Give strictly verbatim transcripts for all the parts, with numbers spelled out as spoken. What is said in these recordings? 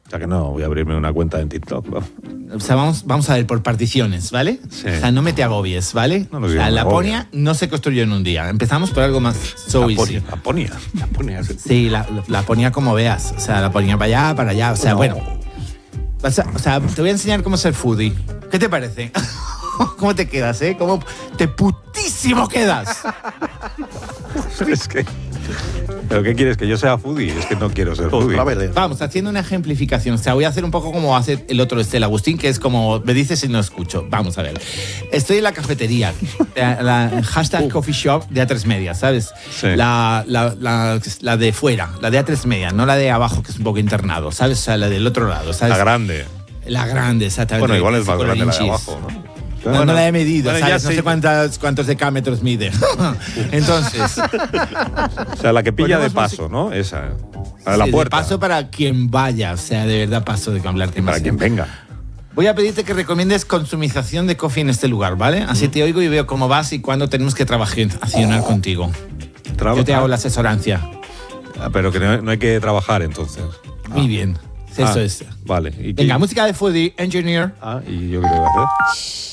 O sea que no, voy a abrirme una cuenta en TikTok. ¿No? O sea, vamos, vamos a ver por particiones, ¿vale? Sí. O sea, no me te agobies, ¿vale? No, no, o sea, no Laponia no se construyó en un día. Empezamos por algo más so easy. Laponia. Laponia. Sí, la, Laponia como veas. O sea, Laponia para allá, para allá. O sea, no. bueno. O sea, o sea, te voy a enseñar cómo ser foodie. ¿Qué te parece? ¿Cómo te quedas, eh? ¿Cómo te putísimo quedas? Es que... ¿Pero qué quieres? ¿Que yo sea foodie? Es que no quiero ser foodie. Vamos, haciendo una ejemplificación. O sea, voy a hacer un poco como hace el otro este, el Agustín, que es como, me dices y no escucho. Vamos a ver. Estoy en la cafetería, la, la hashtag uh. coffee shop de A tres Media, ¿sabes? Sí. La, la, la, la de fuera, la de A tres Media, no la de abajo, que es un poco internado, ¿sabes? O sea, la del otro lado, ¿sabes? La grande. La grande, exactamente. Bueno, igual es más grande la de abajo, ¿no? No, Bueno, no la he medido, bueno, ¿sabes? ya No sé sé cuántas, cuántos decámetros mide. Entonces... O sea, la que pilla de paso, ¿no? Esa. Para sí, la puerta. De paso para quien vaya, o sea, de verdad paso de hablarte más. Para quien venga. Voy a pedirte que recomiendes consumización de coffee en este lugar, ¿vale? Así mm. te oigo y veo cómo vas y cuándo tenemos que trabajar oh. contigo. Traba- Yo te hago la asesorancia. Ah, pero que no, no hay que trabajar entonces. Muy ah. bien. Eso ah, es. Vale. ¿Y Venga, qué? música de foodie, engineer. Ah, ¿y yo qué tengo que hacer?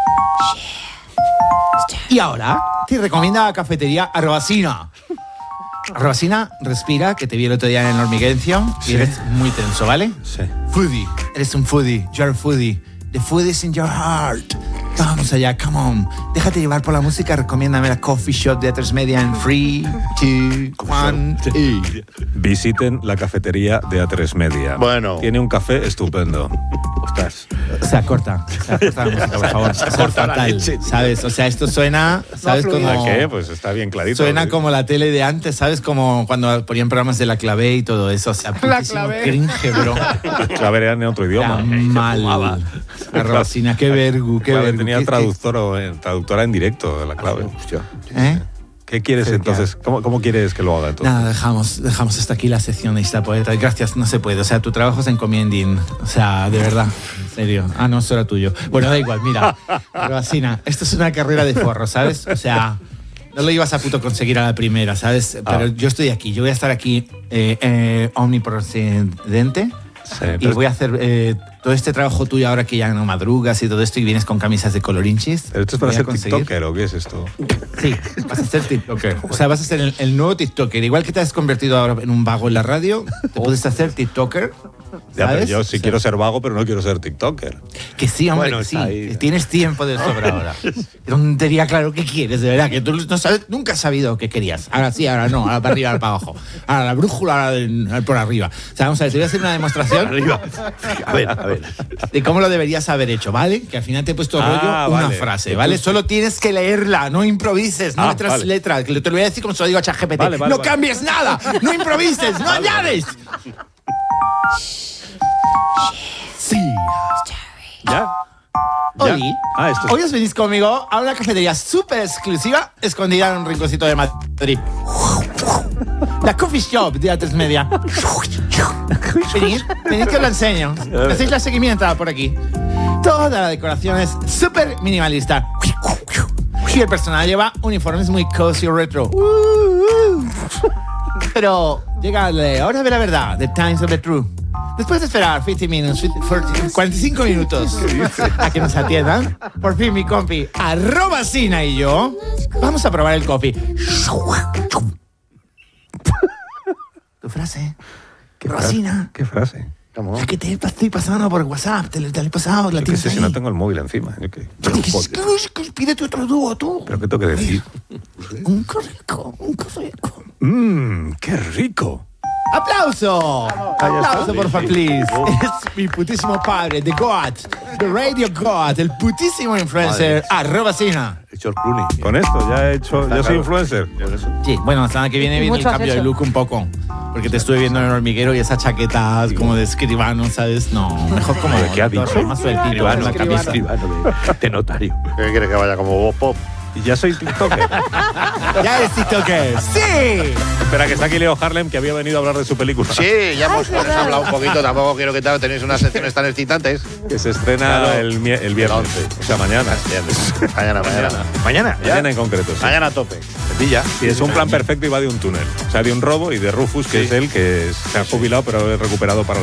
Y ahora te recomienda la cafetería Arrobacina. Arrobacina, respira, que te vi el otro día en el hormiguencio y sí. eres muy tenso, ¿vale? Sí. Foodie, eres un foodie, you're a foodie. The food is in your heart. Vamos allá, come on. Déjate llevar por la música, recomiéndame la coffee shop de A tres Media en three, two, one, eight. Visiten la cafetería de A tres Media. Bueno. Tiene un café estupendo. Ostras. O sea, corta. O sea, corta la música, por favor. O sea, corta la fatal, leche, tío. ¿sabes? O sea, esto suena, ¿sabes? Como... ¿A qué? Pues está bien clarito. Suena ¿sí? como la tele de antes, ¿sabes? Como cuando ponían programas de La Clavé y todo eso. O sea, La putísimo Clavé. cringe, bro. Clave era en otro idioma. Era mal. Arrobacina, qué vergu, qué Clave vergu. tenía ¿Qué- traductor o, eh, traductora en directo de la clave. ¿Eh? ¿Qué quieres Sí, entonces? ¿Cómo, ¿Cómo quieres que lo haga entonces? Nada, dejamos, dejamos hasta aquí la sección de esta poeta. Gracias, no se puede. O sea, tu trabajo es encomiending. O sea, de verdad. En serio. Ah, no, eso era tuyo. Bueno, da igual, mira. Arrobacina, esto es una carrera de forro, ¿sabes? O sea, no lo ibas a puto conseguir a la primera, ¿sabes? Pero Ah. yo estoy aquí. Yo voy a estar aquí eh, eh, omnipresente. Sí, Y entonces- voy a hacer eh, todo este trabajo tuyo ahora que ya no madrugas y todo esto y vienes con camisas de colorinchis. ¿Pero esto es para Voy a ser conseguir- TikToker o qué es esto? Sí, vas a ser TikToker. O sea, vas a ser el, el nuevo TikToker. Igual que te has convertido ahora en un vago en la radio, te puedes hacer TikToker. Ya, pero ¿sabes? yo sí O sea, quiero ser vago, pero no quiero ser TikToker. Que sí, hombre, Bueno, que sí. está ahí. Tienes tiempo de sobra ahora. Qué tontería, claro, ¿qué quieres? De verdad, que tú no sabes, nunca has sabido qué querías. Ahora sí, ahora no, ahora para arriba, ahora para abajo. Ahora la brújula, ahora de- por arriba. O sea, vamos a ver, te voy a hacer una demostración Arriba. A ver, a ver. de cómo lo deberías haber hecho, ¿vale? Que al final te he puesto Ah, rollo una vale. frase, ¿vale? Solo tienes que leerla, no improvises, no Ah, letras, vale. letras. Que te lo voy a decir como se lo digo a ChatGPT. Vale, vale, no vale. cambies nada, no improvises, no añades. Sí. ¿Ya? ¿Ya? Hoy, Ah, esto es- hoy os venís conmigo a una cafetería súper exclusiva escondida en un rinconcito de Madrid. La coffee shop de A tres Media. Venid, venid que os lo enseño. Hacéis la seguimiento por aquí. Toda la decoración es súper minimalista. Y el personal lleva uniformes muy cozy o retro. Pero llega la hora de la verdad, the times of the truth. Después de esperar cincuenta minutos, cuarenta y cinco minutos a que nos atiendan, por fin mi compi Arrobacina y yo vamos a probar el coffee. Tu frase. ¿Qué Arrobacina. frase? ¿Qué frase? ¿Cómo? Es que te estoy pasando por WhatsApp, te, te lo he pasado, la Yo qué tienes sé si ahí. no tengo el móvil encima. Yo qué- Pídete otro dúo, tú. ¿Pero qué tengo que decir? Un corrico, un corrico. Mmm, qué rico. ¡Aplauso! ya ¡Aplauso, está. por favor, please! Es mi putísimo padre, The God, The Radio God, el putísimo influencer, Arrobacina. George Clooney. Con esto ya he hecho... Está Yo soy claro. influencer. Sí, bueno, la semana que viene Y viene el mucho has cambio de hecho. look un poco. Porque te estuve viendo en el hormiguero y esa chaqueta como de escribano, ¿sabes? No, mejor como ¿De qué ha dicho? más sueltito en la Escribano, camisa. escribano de, de notario. ¿Qué quieres que vaya como Bob Pop? Y ya soy TikToker. ¡Ya eres TikToker! ¡Sí! Espera, que está aquí Leo Harlem, que había venido a hablar de su película. Sí, ya hemos, hemos hablado un poquito. Tampoco quiero que tal, tenéis unas secciones tan excitantes. Que se estrena Claro. el, mie- el viernes. once. O sea, mañana. Mañana, mañana. Mañana, ya. Mañana en concreto, sí. Mañana a tope. ¿Te pilla? Sí, es un plan perfecto y va de un túnel. O sea, de un robo y de Rufus, que Sí. es él, que se ha jubilado pero ha recuperado para